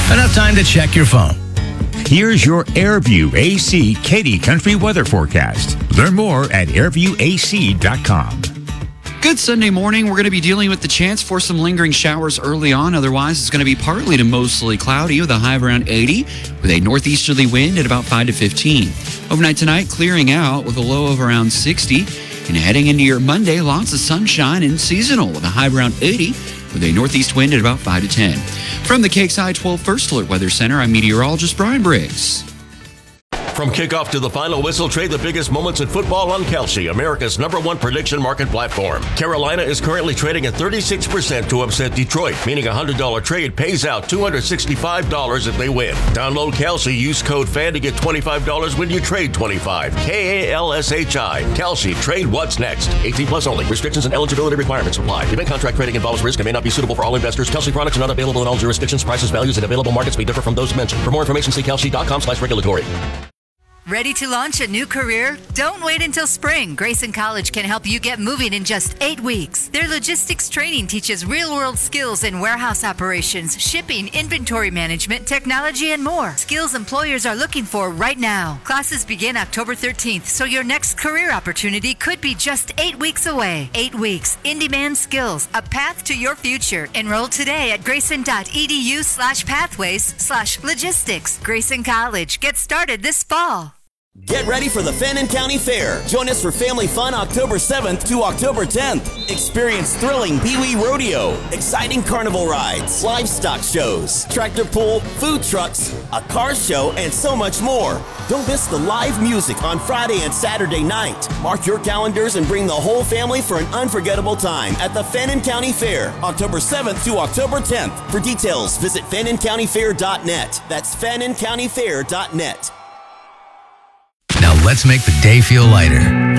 Enough time to check your phone. Here's your Airview AC Katy Country weather forecast. Learn more at airviewac.com. Good Sunday morning. We're going to be dealing with the chance for some lingering showers early on. Otherwise, it's going to be partly to mostly cloudy with a high of around 80 with a northeasterly wind at about 5 to 15. Overnight tonight, clearing out with a low of around 60. And heading into your Monday, lots of sunshine and seasonal with a high of around 80 with a northeast wind at about 5 to 10. From the KXI 12 First Alert Weather Center, I'm meteorologist Brian Briggs. From kickoff to the final whistle, trade the biggest moments in football on Kalshi, America's #1 prediction market platform. Carolina is currently trading at 36% to upset Detroit, meaning a $100 trade pays out $265 if they win. Download Kalshi, use code FAN to get $25 when you trade $25. KALSHI. Kalshi, trade what's next. 18 plus only. Restrictions and eligibility requirements apply. Event contract trading involves risk and may not be suitable for all investors. Kalshi products are not available in all jurisdictions. Prices, values, and available markets may differ from those mentioned. For more information, see kalshi.com/regulatory. Ready to launch a new career? Don't wait until spring. Grayson College can help you get moving in just 8 weeks. Their logistics training teaches real-world skills in warehouse operations, shipping, inventory management, technology, and more. Skills employers are looking for right now. Classes begin October 13th, so your next career opportunity could be just 8 weeks away. 8 weeks, in-demand skills, a path to your future. Enroll today at grayson.edu/pathways/logistics. Grayson College. Get started this fall. Get ready for the Fannin County Fair. Join us for family fun October 7th to October 10th. Experience thrilling Pee-wee Rodeo, exciting carnival rides, livestock shows, tractor pull, food trucks, a car show, and so much more. Don't miss the live music on Friday and Saturday night. Mark your calendars and bring the whole family for an unforgettable time at the Fannin County Fair, October 7th to October 10th. For details, visit FanninCountyFair.net. That's FanninCountyFair.net. Now let's make the day feel lighter.